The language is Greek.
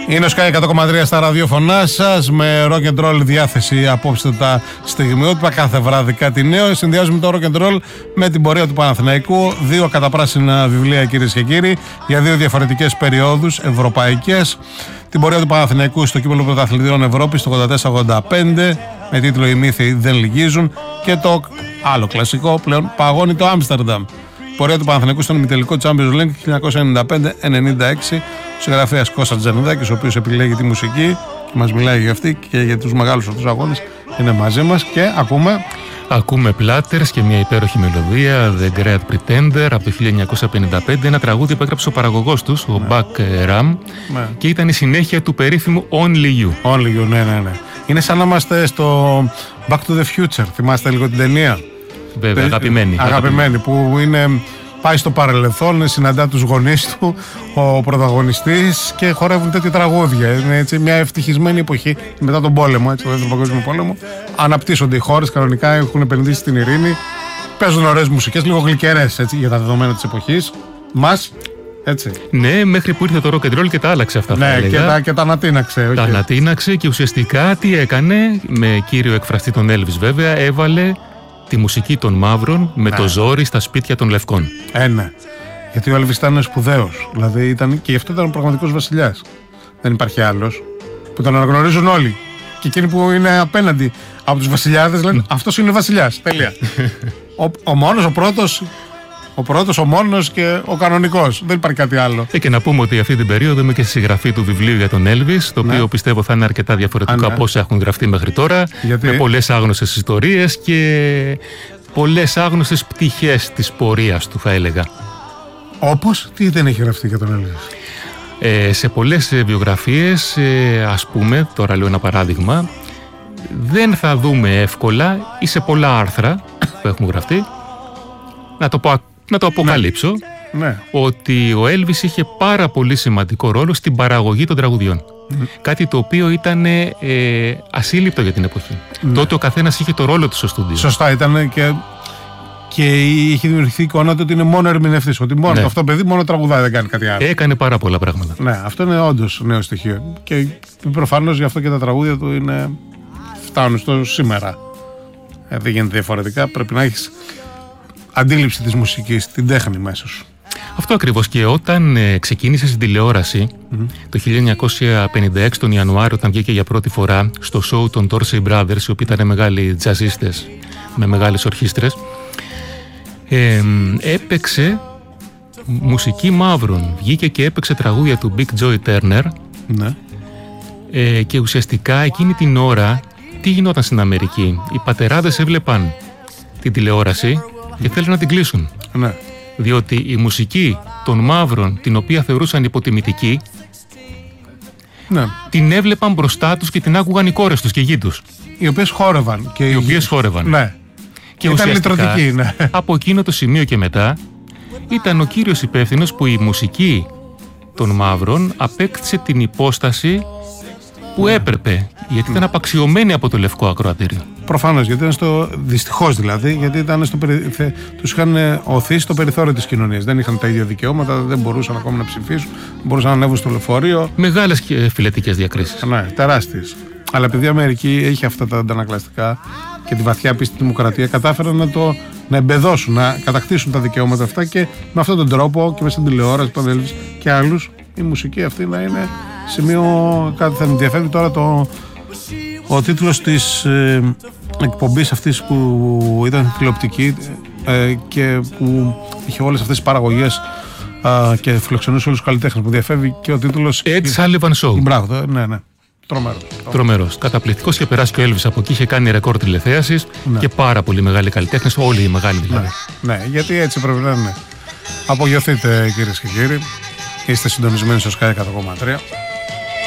Είναι ο Sky 100,3 στα ραδιόφωνά σας με rock and roll διάθεση απόψε τα στιγμιότυπα. Κάθε βράδυ κάτι νέο. Συνδυάζουμε το rock and roll με την πορεία του Παναθηναϊκού. 2 καταπράσινα βιβλία, κυρίες και κύριοι, για 2 διαφορετικές περιόδους ευρωπαϊκές. Την πορεία του Παναθηναϊκού στο κύπελλο πρωταθλητριών Ευρώπης το 84-85 με τίτλο «Οι μύθοι δεν λυγίζουν» και το άλλο κλασικό πλέον «Παγώνει το Άμστερνταμ». Πορεία του Παναθηναϊκού στον ημιτελικό Champions League 1995-96. Συγγραφέας Κώστας Τζανουδάκης, ο οποίος επιλέγει τη μουσική και μας μιλάει για αυτή και για τους μεγάλους αυτούς αγώνες. Είναι μαζί μας και ακούμε Platters και μια υπέροχη μελωδία, The Great Pretender από το 1955, ένα τραγούδι που έγραψε ο παραγωγός τους, ο Buck Ram, και ήταν η συνέχεια του περίφημου Only You. Only You, ναι. Είναι σαν να είμαστε στο Back to the Future, θυμάστε λίγο την ταινία? Βέβαια, αγαπημένη, που είναι... Πάει στο παρελθόν, συναντά τους γονείς του, ο πρωταγωνιστής, και χορεύουν τέτοια τραγούδια. Είναι έτσι μια ευτυχισμένη εποχή μετά τον πόλεμο, έτσι, τον Δεύτερο Παγκόσμιο Πόλεμο. Αναπτύσσονται οι χώρες, κανονικά έχουν επενδύσει στην ειρήνη. Παίζουν ωραίες μουσικές, λίγο γλυκερές, έτσι, για τα δεδομένα της εποχής. Έτσι. Ναι, μέχρι που ήρθε το rock and roll και τα άλλαξε αυτά. Ναι, και τα ανατείναξε. Τα ανατείναξε και ουσιαστικά τι έκανε, με κύριο εκφραστή τον Elvis βέβαια, έβαλε τη μουσική των μαύρων με το ζόρι στα σπίτια των λευκών. Ναι. Γιατί ο Elvis ήταν σπουδαίος. Δηλαδή ήταν, και γι' αυτό ήταν ο πραγματικός βασιλιάς. Δεν υπάρχει άλλος. Που τον αναγνωρίζουν όλοι. Και εκείνοι που είναι απέναντι από τους βασιλιάδες λένε αυτός είναι βασιλιάς. Τέλεια. Ο μόνος, ο πρώτος, ο μόνος και ο κανονικός. Δεν υπάρχει κάτι άλλο. Και να πούμε ότι αυτή την περίοδο είμαι και στη συγγραφή του βιβλίου για τον Elvis, το οποίο πιστεύω θα είναι αρκετά διαφορετικό από όσα έχουν γραφτεί μέχρι τώρα. Με πολλές άγνωστες ιστορίες και πολλές άγνωστες πτυχές της πορείας του, θα έλεγα. Όπως, τι δεν έχει γραφτεί για τον Elvis? Σε πολλές βιογραφίες, ας πούμε, τώρα λέω ένα παράδειγμα, δεν θα δούμε εύκολα ή σε πολλά άρθρα που έχουν γραφτεί. Να το αποκαλύψω, ότι ο Elvis είχε πάρα πολύ σημαντικό ρόλο στην παραγωγή των τραγουδιών. Κάτι το οποίο ήταν ασύλληπτο για την εποχή. Τότε ο καθένας είχε το ρόλο του στο στούντιο. Σωστά, ήταν και είχε δημιουργηθεί η εικόνα του ότι είναι μόνο ερμηνευτής. Ότι μόνο αυτό παιδί μόνο τραγουδάει, δεν κάνει κάτι άλλο. Έκανε πάρα πολλά πράγματα. Ναι, αυτό είναι όντως νέο στοιχείο. Και προφανώς γι' αυτό και τα τραγούδια του φτάνουν στο σήμερα. Δεν γίνεται διαφορετικά. Πρέπει να έχεις αντίληψη της μουσικής, την τέχνη μέσα σου. Αυτό ακριβώς. Και όταν ξεκίνησε στην τηλεόραση το 1956 τον Ιανουάριο, όταν βγήκε για πρώτη φορά στο show των Dorsey Brothers, οι οποίοι ήταν μεγάλοι τζαζίστες με μεγάλες ορχήστρες, έπαιξε μουσική μαύρων. Βγήκε και έπαιξε τραγούδια του Big Joy Turner. Και ουσιαστικά εκείνη την ώρα τι γινόταν στην Αμερική? Οι πατεράδες έβλεπαν την τηλεόραση και θέλουν να την κλείσουν. Διότι η μουσική των μαύρων, την οποία θεωρούσαν υποτιμητική, την έβλεπαν μπροστά τους και την άκουγαν οι κόρες τους και οι γη τους. Οι οποίες χόρευαν. Ναι. Και ήταν λυτρωτική. Από εκείνο το σημείο και μετά ήταν ο κύριος υπεύθυνος που η μουσική των μαύρων απέκτησε την υπόσταση που έπρεπε, γιατί ήταν απαξιωμένοι από το λευκό ακροατήριο. Προφανώς, γιατί ήταν δυστυχώς δηλαδή, γιατί ήταν τους είχαν οθεί στο περιθώριο της κοινωνίας. Δεν είχαν τα ίδια δικαιώματα, δεν μπορούσαν ακόμη να ψηφίσουν, μπορούσαν να ανέβουν στο λεωφορείο. Μεγάλες και φιλετικές διακρίσεις. Ναι, τεράστιες. Αλλά επειδή η Αμερική έχει αυτά τα αντανακλαστικά και τη βαθιά πίστη στη δημοκρατία, κατάφεραν να εμπεδώσουν, να κατακτήσουν τα δικαιώματα αυτά, και με αυτόν τον τρόπο και μέσα στην τηλεόραση και άλλους, η μουσική αυτή να είναι σημείο. Κάτι θα με ενδιαφέρει τώρα ο τίτλος της εκπομπής αυτής που ήταν τηλεοπτική και που είχε όλες αυτές τις παραγωγές και φιλοξενούσε όλους τους καλλιτέχνες, που διαφεύγει και ο τίτλος Ed Sullivan Show. Μπράβο, ναι. Τρομερός. Καταπληκτικός. Και περάσει και ο Elvis από εκεί, είχε κάνει ρεκόρ τηλεθέασης και πάρα πολύ μεγάλοι καλλιτέχνες, όλοι οι μεγάλοι δηλαδή. Ναι, γιατί έτσι πρέπει να είναι. Απογειωθείτε, κυρίες και κύριοι. Είστε συντονισμένοι στο Sky 100,3.